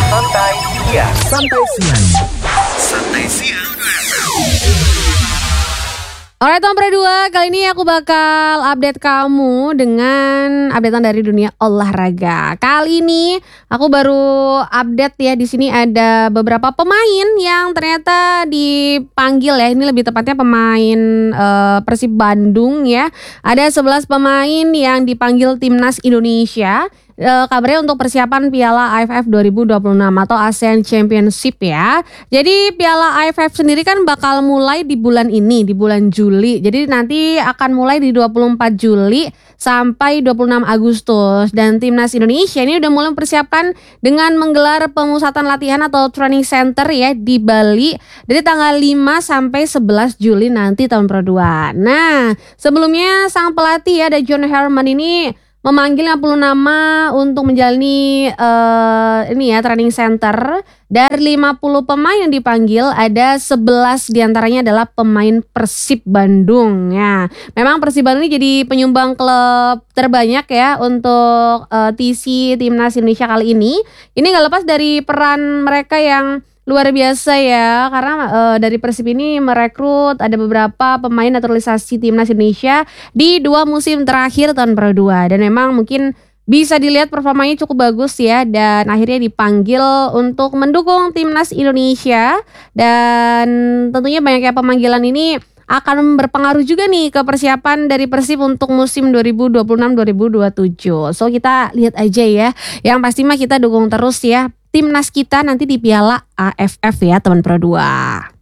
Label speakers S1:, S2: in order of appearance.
S1: Santai siang.
S2: Santai siang.
S1: Santai siang.
S3: Alright Tom Pro 2, kali ini aku bakal update kamu dengan updatean dari dunia olahraga. Kali ini aku baru update ya, di sini ada beberapa pemain yang ternyata dipanggil ya. Ini lebih tepatnya pemain Persib Bandung ya. Ada 11 pemain yang dipanggil Timnas Indonesia. Kabarnya untuk persiapan Piala AFF 2026 atau ASEAN Championship ya. Jadi Piala AFF sendiri kan bakal mulai di bulan ini, di bulan Juli. Jadi nanti akan mulai di 24 Juli sampai 26 Agustus. Dan Timnas Indonesia ini udah mulai mempersiapkan dengan menggelar pemusatan latihan atau training center ya di Bali dari tanggal 5 sampai 11 Juli nanti tahun Pro 2. Nah, sebelumnya sang pelatih ya, ada John Herman ini memanggil 50 nama untuk menjalani ini ya training center. Dari 50 pemain yang dipanggil, ada 11 diantaranya adalah pemain Persib Bandung ya. Memang Persib Bandung ini jadi penyumbang klub terbanyak ya untuk TC Timnas Indonesia kali ini. Ini gak lepas dari peran mereka yang luar biasa ya, karena dari Persib ini merekrut ada beberapa pemain naturalisasi Timnas Indonesia di 2 musim terakhir tahun Pro 2. Dan memang mungkin bisa dilihat performanya cukup bagus ya, dan akhirnya dipanggil untuk mendukung Timnas Indonesia. Dan tentunya banyaknya pemanggilan ini akan berpengaruh juga nih ke persiapan dari Persib untuk musim 2026-2027. So kita lihat aja ya. Yang pasti mah kita dukung terus ya timnas kita nanti di Piala AFF ya teman Pro 2.